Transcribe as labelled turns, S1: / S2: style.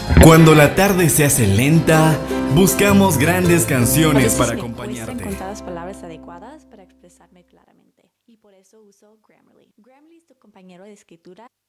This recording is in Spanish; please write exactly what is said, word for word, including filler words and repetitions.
S1: Cuando la tarde se hace lenta, buscamos grandes canciones
S2: A
S1: para
S2: veces me cuesta
S1: acompañarte.
S2: encontrar las palabras adecuadas para expresarme claramente y por eso uso Grammarly. Grammarly es tu compañero de escritura.